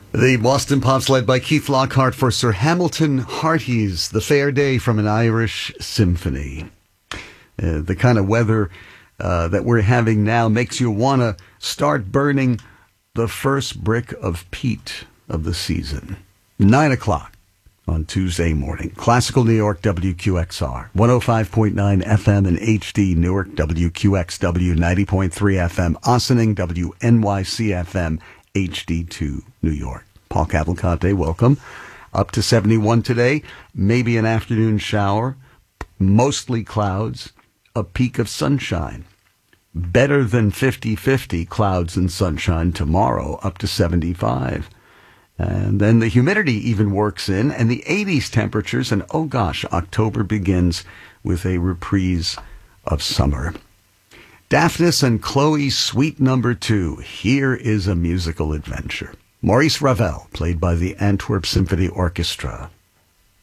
The Boston Pops led by Keith Lockhart for Sir Hamilton Hearty's The Fair Day from an Irish Symphony. The kind of weather that we're having now makes you want to start burning the first brick of peat of the season. 9 o'clock on Tuesday morning. Classical New York, WQXR. 105.9 FM in HD, Newark, WQXW, 90.3 FM, Ossining, WNYC FM, HD2, New York. Paul Cavalcante, welcome. Up to 71 today, maybe an afternoon shower, mostly clouds, a peak of sunshine. Better than 50-50 clouds and sunshine tomorrow, up to 75. And then the humidity even works in, and the 80s temperatures, and oh gosh, October begins with a reprise of summer. Daphnis and Chloe, Suite Number 2. Here is a musical adventure. Maurice Ravel, played by the Antwerp Symphony Orchestra.